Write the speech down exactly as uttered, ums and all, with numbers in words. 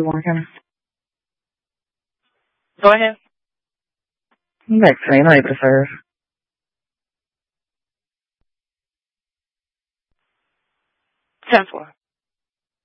Morgan. Go ahead. Vaccine, I prefer. ten four.